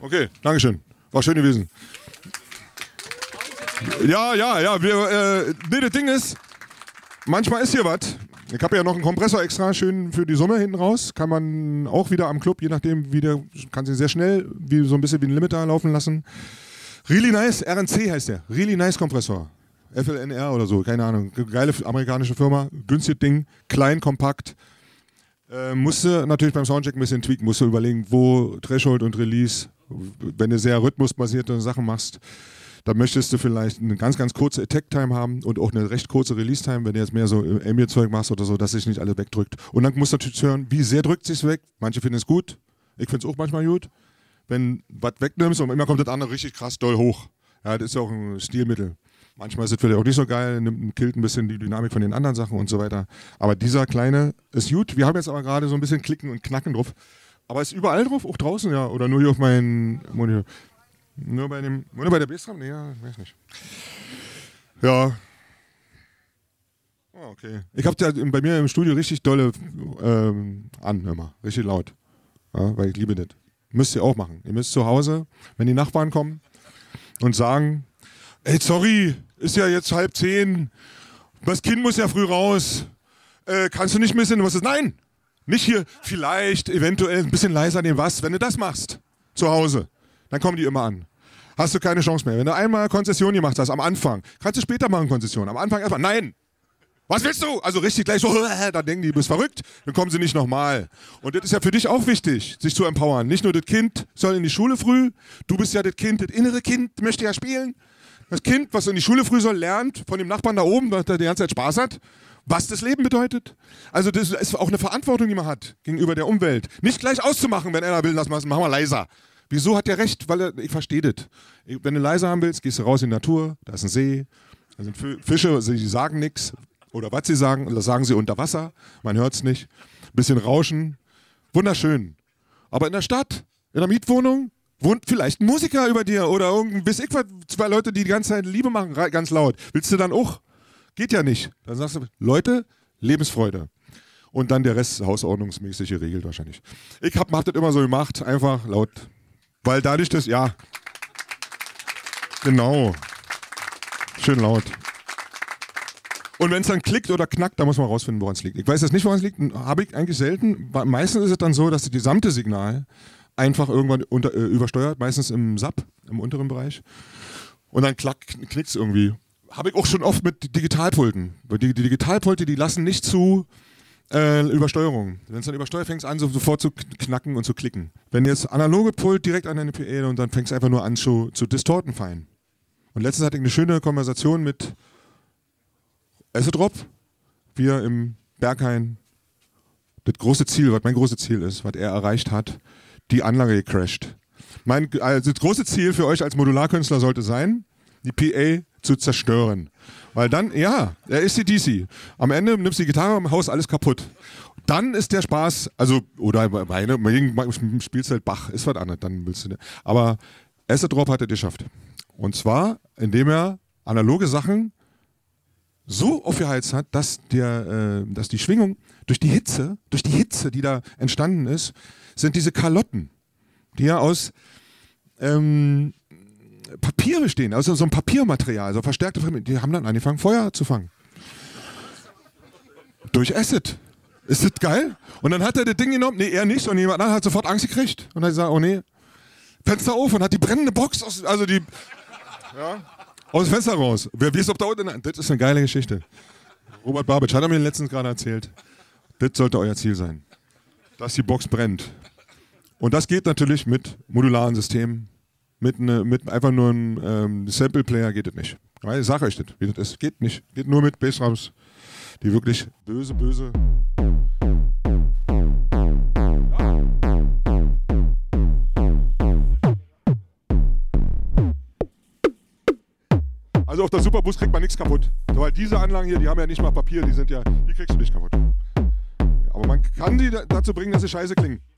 Okay, Dankeschön. War schön gewesen. Ja. Nee, das Ding ist, manchmal ist hier was. Ich habe ja noch einen Kompressor extra, schön für die Summe hinten raus. Kann man auch wieder am Club, je nachdem, kann sie sehr schnell, so ein bisschen wie ein Limiter laufen lassen. Really nice, RNC heißt der. Really nice Kompressor. FLNR oder so, keine Ahnung. Geile amerikanische Firma, günstiges Ding, klein, kompakt. Musste natürlich beim Soundcheck ein bisschen tweaken, musste überlegen, wo Threshold und Release, wenn du sehr rhythmusbasierte Sachen machst, dann möchtest du vielleicht eine ganz, ganz kurze Attack-Time haben und auch eine recht kurze Release-Time, wenn du jetzt mehr so Ambient-Zeug machst oder so, dass sich nicht alles wegdrückt. Und dann musst du natürlich hören, wie sehr drückt es sich weg. Manche finden es gut, ich finde es auch manchmal gut. Wenn was wegnimmst und immer kommt das andere richtig krass doll hoch. Ja, das ist ja auch ein Stilmittel. Manchmal ist es vielleicht auch nicht so geil, killt ein bisschen die Dynamik von den anderen Sachen und so weiter. Aber dieser kleine ist gut. Wir haben jetzt aber gerade so ein bisschen Klicken und Knacken drauf. Aber ist überall drauf? Auch draußen, ja? Oder nur hier auf meinen Monitor? Nur bei der Bassdrum? Nee, ja, weiß nicht. Ja. Oh, okay. Ich habe ja bei mir im Studio richtig dolle an, immer. Richtig laut. Ja, weil ich liebe das. Müsst ihr auch machen. Ihr müsst zu Hause, wenn die Nachbarn kommen und sagen, ey, sorry, ist ja jetzt 9:30, das Kind muss ja früh raus, kannst du nicht ein bisschen was ist? Nein, nicht hier, vielleicht, eventuell ein bisschen leiser nehmen, was, wenn du das machst, zu Hause, dann kommen die immer an. Hast du keine Chance mehr. Wenn du einmal Konzession gemacht hast, am Anfang, kannst du später machen Konzession, am Anfang erstmal, nein, was willst du? Also richtig gleich so, dann denken die, du bist verrückt, dann kommen sie nicht nochmal. Und das ist ja für dich auch wichtig, sich zu empowern. Nicht nur das Kind soll in die Schule früh, du bist ja das Kind, das innere Kind möchte ja spielen. Das Kind, was in die Schule früh soll, lernt von dem Nachbarn da oben, der die ganze Zeit Spaß hat, was das Leben bedeutet. Also das ist auch eine Verantwortung, die man hat gegenüber der Umwelt. Nicht gleich auszumachen, wenn einer will, das machen wir leiser. Wieso hat der recht? Weil ich verstehe das. Wenn du leiser haben willst, gehst du raus in die Natur, da ist ein See, da sind Fische, die sagen nichts. Oder was sie sagen, das sagen sie unter Wasser, man hört es nicht. Bisschen Rauschen, wunderschön. Aber in der Stadt, in der Mietwohnung, wohnt vielleicht ein Musiker über dir oder zwei Leute, die ganze Zeit Liebe machen, ganz laut. Willst du dann auch? Geht ja nicht. Dann sagst du, Leute, Lebensfreude. Und dann der Rest hausordnungsmäßig geregelt wahrscheinlich. Ich hab das immer so gemacht, einfach laut. Weil dadurch das, ja. Genau. Schön laut. Und wenn es dann klickt oder knackt, dann muss man rausfinden, woran es liegt. Ich weiß jetzt nicht, woran es liegt. Habe ich eigentlich selten. Meistens ist es dann so, dass das gesamte Signal einfach irgendwann übersteuert, meistens im SAP, im unteren Bereich. Und dann klickt es irgendwie. Habe ich auch schon oft mit Digitalpulten. Die Digitalpulte, die lassen nicht zu Übersteuerung. Wenn es dann übersteuert, fängt es an, sofort zu knacken und zu klicken. Wenn jetzt analoge Pult direkt an eine PA und dann fängt es einfach nur an zu distorten fein. Und letztens hatte ich eine schöne Konversation mit Acid-Drop, wir im Berghain, das große Ziel, was mein großes Ziel ist, was er erreicht hat, die Anlage gecrashed. Also das große Ziel für euch als Modularkünstler sollte sein, die PA zu zerstören. Weil dann, ja, er ist die DC. Am Ende nimmst du die Gitarre im Haus, alles kaputt. Dann ist der Spaß, also, oder spielst halt Bach, ist was anderes, dann willst du, aber Acid-Drop hat er geschafft. Und zwar, indem er analoge Sachen so aufgeheizt hat, dass die Schwingung durch die Hitze, die da entstanden ist, sind diese Kalotten, die ja aus Papier bestehen, also so ein Papiermaterial, so verstärkte, die haben dann angefangen, Feuer zu fangen. Durch Acid. Ist das geil? Und dann hat er das Ding genommen, nee, er nicht, und jemand anderes hat sofort Angst gekriegt und hat gesagt, oh nee, Fenster auf und hat die brennende Box aus dem Fenster raus. Wer weiß, ob da unten... Das ist eine geile Geschichte. Robert Babitsch hat er mir letztens gerade erzählt. Das sollte euer Ziel sein. Dass die Box brennt. Und das geht natürlich mit modularen Systemen. Mit einfach nur einem Sample-Player geht das nicht. Ich sage euch das, wie das ist. Geht nicht. Geht nur mit Bassdrums, die wirklich böse... Also auf der Superbus kriegt man nichts kaputt. Weil diese Anlagen hier, die haben ja nicht mal Papier, die kriegst du nicht kaputt. Aber man kann die dazu bringen, dass sie scheiße klingen.